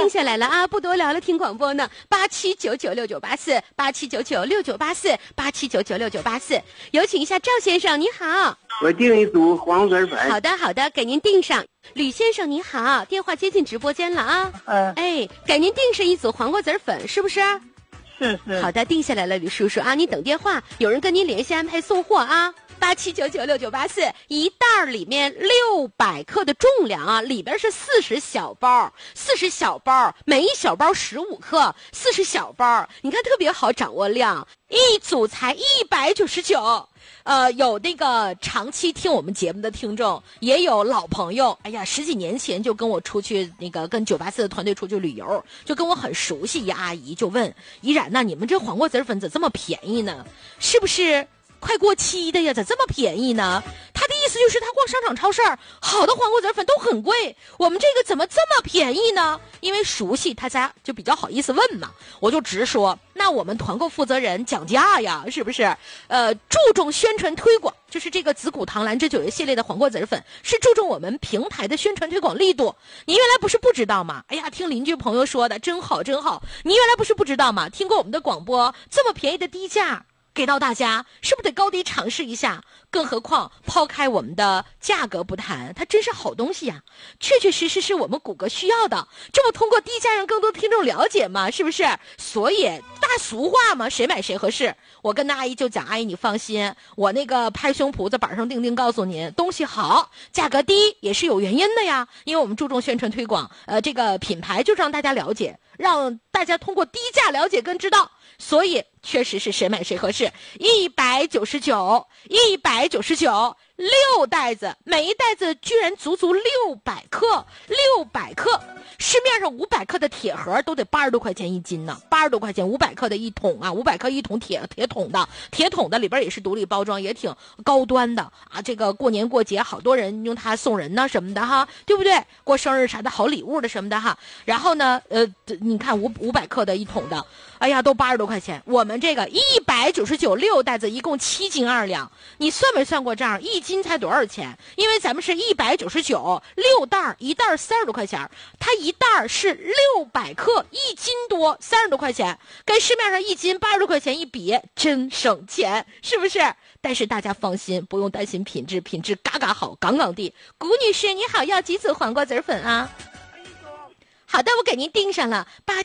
定下来了啊，不多聊了，听广播呢。87996984，87996984，87996984。有请一下赵先生，你好。 我订一组黄籽粉。 好的，给您订上。吕先生你好，电话接进直播间了啊。哎，给您订上一组黄瓜籽粉，是不是？ 是。 好的，定下来了，吕叔叔啊，你等电话，有人跟您联系安排送货啊。87996984，一袋里面600克的重量啊，里边是40小包，40小包，每一小包15克，40小包，你看特别好掌握量，一组才199。有那个长期听我们节目的听众，也有老朋友，哎呀，10几年前就跟我出去那个跟984的团队出去旅游，就跟我很熟悉一阿姨就问依然呢，你们这黄瓜籽粉怎么这么便宜呢？是不是快过期的呀？咋这么便宜呢？他的意思就是他逛商场超市，好的黄瓜籽粉都很贵，我们这个怎么这么便宜呢？因为熟悉他家就比较好意思问嘛，我就直说，那我们团购负责人讲价呀，是不是？注重宣传推广，就是这个紫谷堂兰芝9月系列的黄瓜籽粉是注重我们平台的宣传推广力度。您原来不是不知道吗？哎呀，听邻居朋友说的真好。您原来不是不知道吗？听过我们的广播，这么便宜的低价给到大家，是不是得高低尝试一下？更何况抛开我们的价格不谈，它真是好东西呀，确确实实是我们谷歌需要的，这不通过低价让更多听众了解吗？是不是？所以大俗话嘛，谁买谁合适。我跟那阿姨就讲，阿姨你放心，我那个拍胸脯在板上钉钉告诉您，东西好价格低也是有原因的呀，因为我们注重宣传推广，这个品牌就是让大家了解，让大家通过低价了解跟知道，所以确实是谁买谁合适。199 6袋子，每一袋子居然足600克，600克。市面上500克的铁盒都得80多块钱一斤呢，80多块钱500克的一桶啊，500克一桶铁桶的里边也是独立包装，也挺高端的啊。这个过年过节好多人用它送人呢什么的哈，对不对？过生日啥的好礼物的什么的哈。然后呢，你看500克的一桶的，哎呀，都80多块钱。我们这个199 6袋子，一共7斤2两，你算没算过账？一斤才多少钱？因为咱们是199 6袋，一袋30多块钱，它一袋是600克，1斤多30多块钱，跟市面上一斤80多块钱一比，真省钱，是不是？但是大家放心，不用担心品质嘎嘎好，杠杠地。谷女士你好，要几组黄瓜籽粉啊？好的，我给您订上了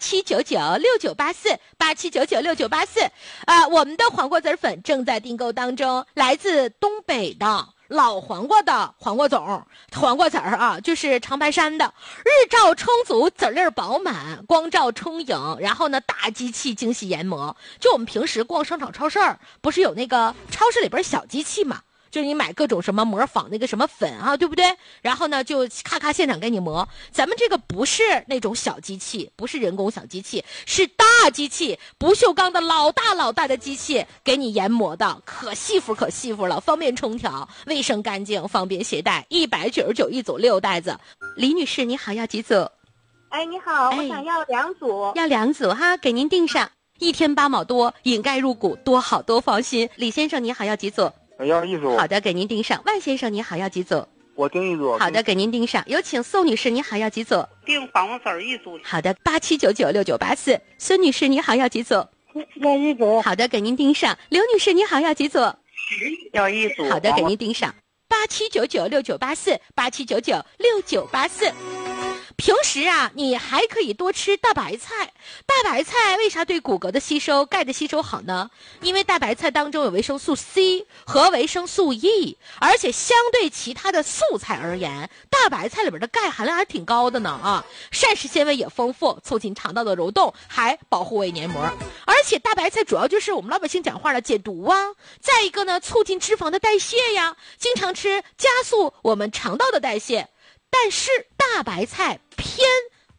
87996984，87996984。我们的黄瓜籽粉正在订购当中，来自东北的老黄瓜的黄瓜种，黄瓜籽儿啊，就是长白山的，日照充足，籽粒饱满，光照充盈，然后呢，大机器精细研磨。就我们平时逛商场超市，不是有那个超市里边小机器嘛？就是你买各种什么模仿那个什么粉啊，对不对？然后呢，就咔现场给你磨。咱们这个不是那种小机器，不是人工小机器，是大机器，不锈钢的老大的机器给你研磨的，可细服了，方便冲调，卫生干净，方便携带。199一组6袋子。李女士你好，要几组？ 哎，你好，我想要2组。 要2组哈，给您订上。1天8毛多，引钙入骨，多好多放心。李先生你好，要几组？ 我要1组。 好的，给您订上。万先生你好，要几组？ 我订1组。 好的，给您订上。有请宋女士你好，要几组？ 订黄瓜籽1组。 好的，87996984。孙女士你好，要几组？ 要1组。 好的，给您订上。刘女士你好，要几组？ 要1组。 好的，给您订上。87996984，87996984。平时啊，你还可以多吃大白菜。大白菜为啥对骨骼的吸收、钙的吸收好呢？因为大白菜当中有维生素 C 和维生素 E， 而且相对其他的素菜而言，大白菜里边的钙含量还挺高的呢啊！膳食纤维也丰富，促进肠道的蠕动，还保护胃黏膜。而且大白菜主要就是我们老百姓讲话了，解毒啊。再一个呢，促进脂肪的代谢呀，经常吃加速我们肠道的代谢。但是大白菜偏